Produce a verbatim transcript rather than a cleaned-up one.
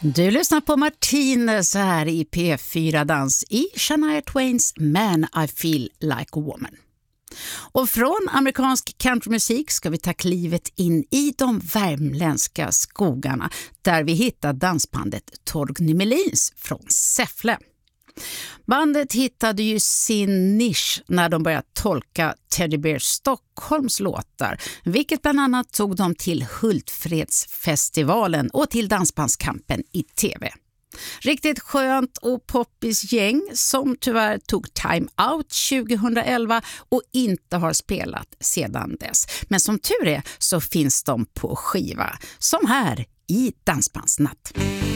Du lyssnar på Martinez här i P fyra Dans i Shania Twains Man I Feel Like a Woman. Och från amerikansk countrymusik ska vi ta klivet in i de värmländska skogarna där vi hittar dansbandet Torgny Melins från Säffle. Bandet hittade ju sin nisch när de började tolka Teddy Bear Stockholms låtar, vilket bland annat tog dem till Hultfredsfestivalen och till Dansbandskampen i tv. Riktigt skönt och poppis gäng som tyvärr tog time out tjugohundraelva och inte har spelat sedan dess. Men som tur är så finns de på skiva, som här i Dansbandsnatt.